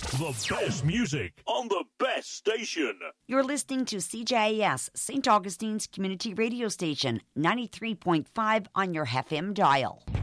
The best music on the best station. You're listening to CJAS, St. Augustine's Community Radio Station, 93.5 on your FM dial.